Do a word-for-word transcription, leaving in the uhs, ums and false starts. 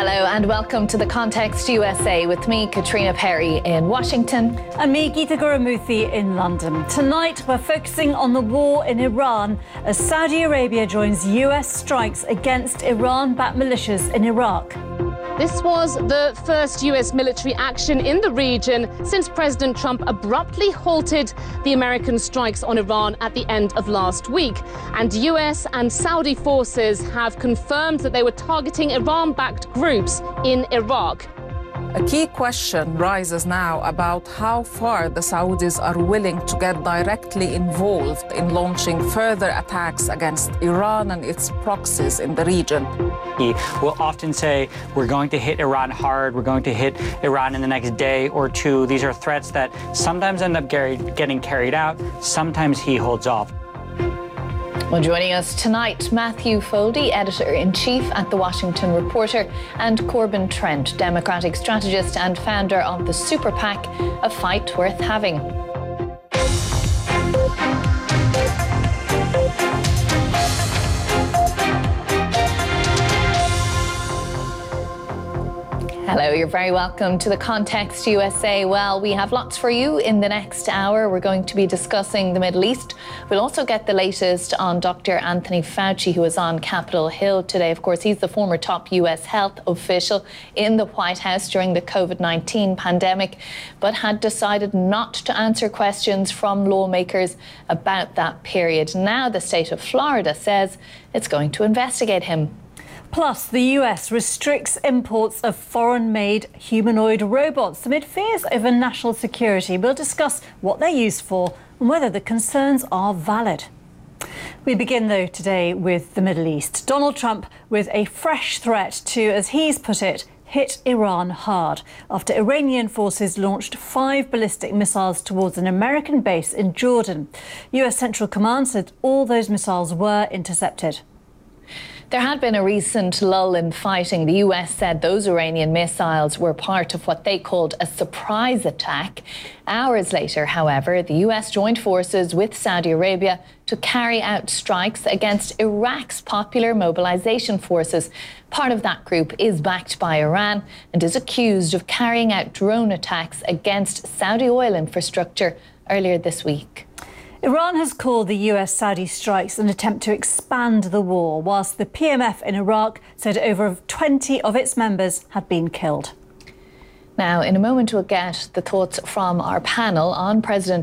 Hello and welcome to The Context U S A with me, Katrina Perry in Washington. And me, Geeta Gurumuthy in London. Tonight we're focusing on the war in Iran as Saudi Arabia joins U S strikes against Iran-backed militias in Iraq. This was the first U S military action in the region since President Trump abruptly halted the American strikes on Iran at the end of last week. And U S and Saudi forces have confirmed that they were targeting Iran-backed groups in Iraq. A key question rises now about how far the Saudis are willing to get directly involved in launching further attacks against Iran and its proxies in the region. He will often say, we're going to hit Iran hard, we're going to hit Iran in the next day or two. These are threats that sometimes end up getting carried out, sometimes he holds off. Well, joining us tonight, Matthew Foldy, Editor-in-Chief at The Washington Reporter, and Corbin Trent, Democratic strategist and founder of the Super PAC, A Fight Worth Having. Hello, you're very welcome to The Context U S A. Well, we have lots for you in the next hour. We're going to be discussing the Middle East. We'll also get the latest on Doctor Anthony Fauci, who is on Capitol Hill today. Of course, he's the former top U S health official in the White House during the COVID nineteen pandemic, but had decided not to answer questions from lawmakers about that period. Now the state of Florida says it's going to investigate him. Plus, the U S restricts imports of foreign-made humanoid robots amid fears over national security. We'll discuss what they're used for and whether the concerns are valid. We begin, though, today with the Middle East. Donald Trump with a fresh threat to, as he's put it, hit Iran hard after Iranian forces launched five ballistic missiles towards an American base in Jordan. U S Central Command said all those missiles were intercepted. There had been a recent lull in fighting. The U S said those Iranian missiles were part of what they called a surprise attack. Hours later, however, the U S joined forces with Saudi Arabia to carry out strikes against Iraq's Popular Mobilization Forces. Part of that group is backed by Iran and is accused of carrying out drone attacks against Saudi oil infrastructure earlier this week. Iran has called the U S-Saudi strikes an attempt to expand the war, whilst the P M F in Iraq said over twenty of its members had been killed. Now, in a moment, we'll get the thoughts from our panel on President